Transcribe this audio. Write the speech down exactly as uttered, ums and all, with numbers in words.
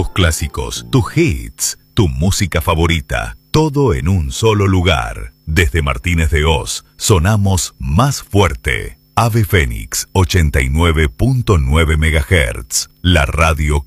Tus clásicos, tus hits, tu música favorita, todo en un solo lugar. Desde Martínez de Oz, sonamos más fuerte. Ave Fénix ochenta y nueve punto nueve megahertz, la radio